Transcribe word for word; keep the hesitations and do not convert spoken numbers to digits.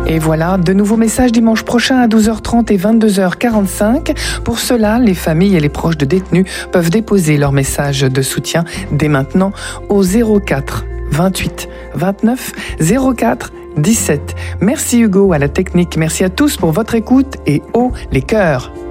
Et voilà, de nouveaux messages dimanche prochain à douze heures trente et vingt-deux heures quarante-cinq. Pour cela, les familles et les proches de détenus peuvent déposer leur message de soutien dès maintenant au zéro quatre vingt-huit vingt-neuf zéro quatre dix-sept. Merci Hugo à la technique, merci à tous pour votre écoute et haut les cœurs.